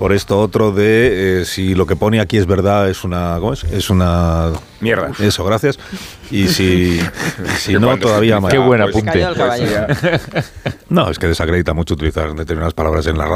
por esto otro de si lo que pone aquí es verdad, es una... ¿Cómo es? Es una... Mierda. Eso, gracias. Y si no, todavía más. Qué buen Se cayó apunte. el caballero. No, es que desacredita mucho utilizar determinadas palabras en la radio.